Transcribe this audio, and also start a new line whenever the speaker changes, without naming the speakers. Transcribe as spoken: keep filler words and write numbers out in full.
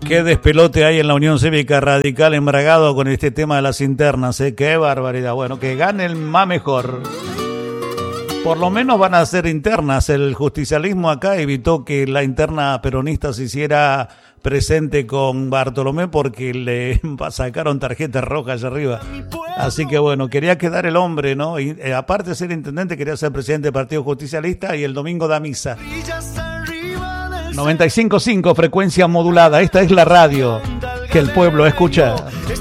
Qué despelote hay en la Unión Cívica Radical embragado con este tema de las internas, ¿eh? Qué barbaridad. Bueno, que gane el más mejor. Por lo menos van a ser internas. El justicialismo acá evitó que la interna peronista se hiciera presente con Bartolomé porque le sacaron tarjetas rojas allá arriba. Así que bueno, quería quedar el hombre, ¿no? Y eh, aparte de ser intendente, quería ser presidente del Partido Justicialista y el domingo da misa. noventa y cinco punto cinco, frecuencia modulada. Esta es la radio que el pueblo escucha.